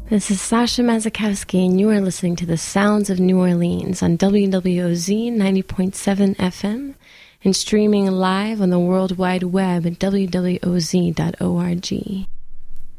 This is Sasha Mazakowski, and you are listening to the Sounds of New Orleans on WWOZ 90.7 FM and streaming live on the World Wide Web at wwoz.org.